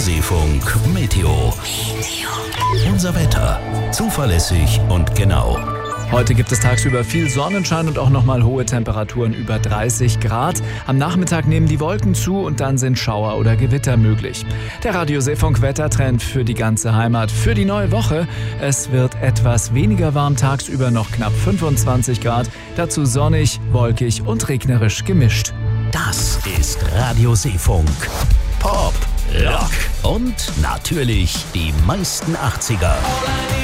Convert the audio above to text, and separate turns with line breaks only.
Radiosee-Funk Meteo. Unser Wetter. Zuverlässig und genau.
Heute gibt es tagsüber viel Sonnenschein und auch nochmal hohe Temperaturen über 30 Grad. Am Nachmittag nehmen die Wolken zu und dann sind Schauer oder Gewitter möglich. Der Radiosee-Funk-Wettertrend für die ganze Heimat. Für die neue Woche: es wird etwas weniger warm, tagsüber noch knapp 25 Grad. Dazu sonnig, wolkig und regnerisch gemischt.
Das ist Radiosee-Funk. Pop, Rock und natürlich die meisten 80er.